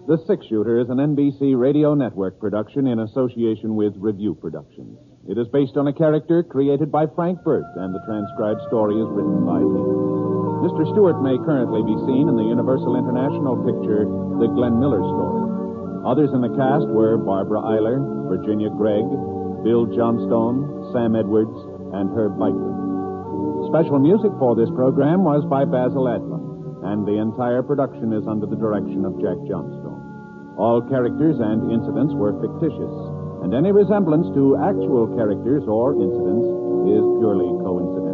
The Six Shooter is an NBC Radio Network production in association with Review Productions. It is based on a character created by Frank Burt, and the transcribed story is written by him. Mr. Stewart may currently be seen in the Universal International picture, The Glenn Miller Story. Others in the cast were Barbara Eiler, Virginia Gregg, Bill Johnstone, Sam Edwards, and Herb Beitler. Special music for this program was by Basil Adlam, and the entire production is under the direction of Jack Johnstone. All characters and incidents were fictitious, and any resemblance to actual characters or incidents is purely coincidental.